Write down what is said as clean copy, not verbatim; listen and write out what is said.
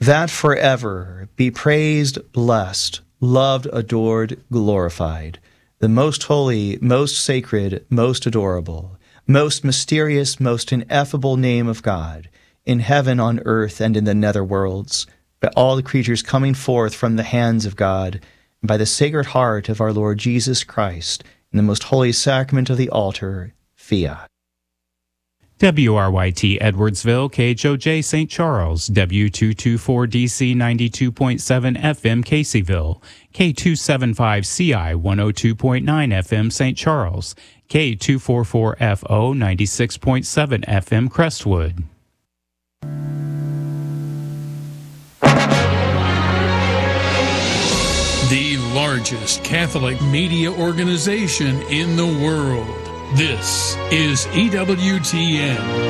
that forever be praised, blessed, loved, adored, glorified, the most holy, most sacred, most adorable, most mysterious, most ineffable name of God, in heaven, on earth, and in the nether worlds, by all the creatures coming forth from the hands of God, and by the Sacred Heart of our Lord Jesus Christ, in the most holy sacrament of the altar, fiat. WRYT Edwardsville, KHOJ St. Charles, W224DC 92.7 FM Caseyville, K275CI 102.9 FM St. Charles, K244FO 96.7 FM Crestwood. The largest Catholic media organization in the world. This is EWTN.